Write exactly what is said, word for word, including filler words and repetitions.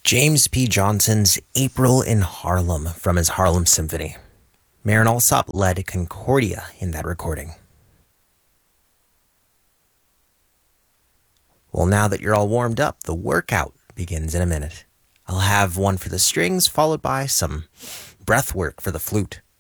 James P. Johnson's April in Harlem from his Harlem Symphony. Marin Alsop led Concordia in that recording. Well, now that you're all warmed up, the workout begins in a minute. I'll have one for the strings, followed by some breath work for the flute.